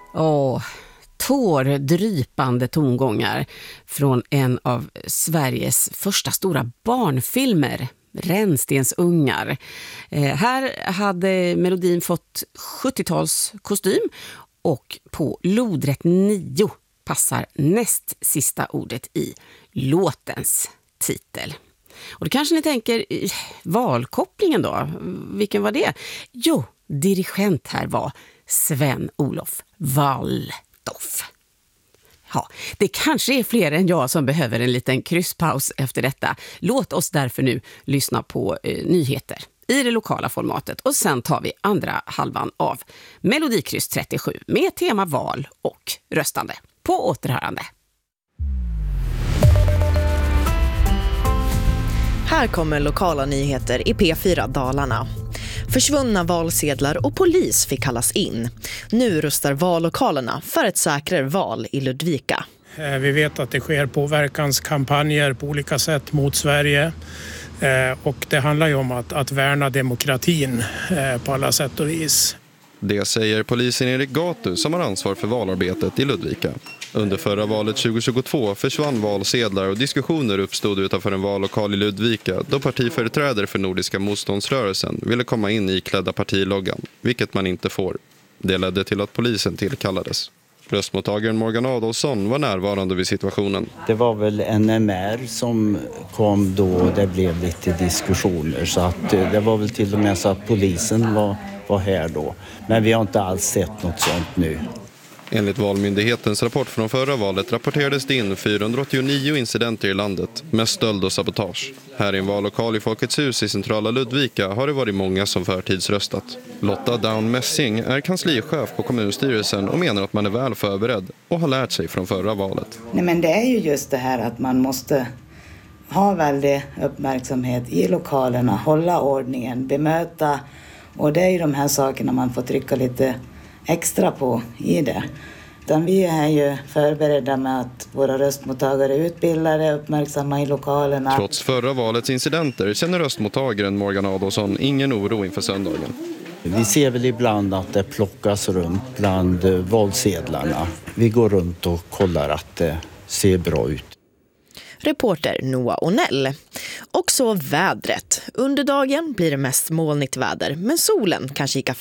Tårdrypande tongångar från en av Sveriges första stora barnfilmer, Rännstensungar. Här hade melodin fått 70-tals kostym och på lodrätt 9 passar näst sista ordet i låtens titel. Och då kanske ni tänker, valkopplingen då? Vilken var det? Jo, dirigent här var Sven-Olof Waldorf. Ja, det kanske är fler än jag som behöver en liten krysspaus efter detta. Låt oss därför nu lyssna på nyheter i det lokala formatet. Och sen tar vi andra halvan av Melodikryss 37 med tema val och röstande. På återhörande. Här kommer lokala nyheter i P4 Dalarna. Försvunna valsedlar och polis fick kallas in. Nu rustar vallokalerna för ett säkrare val i Ludvika. Vi vet att det sker påverkanskampanjer på olika sätt mot Sverige. Och det handlar ju om att värna demokratin på alla sätt och vis. Det säger polisen Erik Gatu som har ansvar för valarbetet i Ludvika. Under förra valet 2022 försvann valsedlar och diskussioner uppstod utanför en vallokal i Ludvika då partiföreträdare för Nordiska motståndsrörelsen ville komma in i klädda partiloggan, vilket man inte får. Det ledde till att polisen tillkallades. Röstmottagaren Morgan Adolfsson var närvarande vid situationen. Det var väl NMR som kom då det blev lite diskussioner så att det var väl till och med så att polisen var här då. Men vi har inte alls sett något sånt nu. Enligt Valmyndighetens rapport från förra valet rapporterades det in 489 incidenter i landet med stöld och sabotage. Här i en vallokal i Folkets hus i centrala Ludvika har det varit många som förtidsröstat. Lotta Down Messing är kanslichef på kommunstyrelsen och menar att man är väl förberedd och har lärt sig från förra valet. Nej, men det är ju just det här att man måste ha väldigt uppmärksamhet i lokalerna, hålla ordningen, bemöta, och det är ju de här sakerna man får trycka lite extra på i det. Utan vi är ju förberedda med att våra röstmottagare är utbildade, uppmärksamma i lokalerna. Trots förra valets incidenter känner röstmottagaren Morgan Adolfsson ingen oro inför söndagen. Vi ser väl ibland att det plockas runt bland valsedlarna. Vi går runt och kollar att det ser bra ut. Reporter Noah Onell. Och så vädret. Under dagen blir det mest molnigt väder, men solen kan kika